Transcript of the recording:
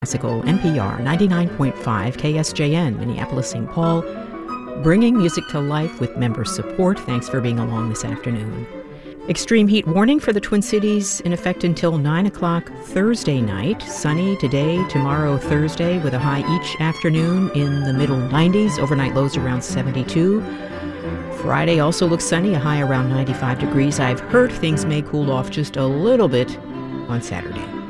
Classical NPR 99.5 KSJN, Minneapolis-St. Paul, bringing music to life with member support. Thanks for being along this afternoon. Extreme heat warning for the Twin Cities in effect until 9 o'clock Thursday night. Sunny today, tomorrow, Thursday, with a high each afternoon in the middle 90s. Overnight lows around 72. Friday also looks sunny, a high around 95 degrees. I've heard things may cool off just a little bit on Saturday.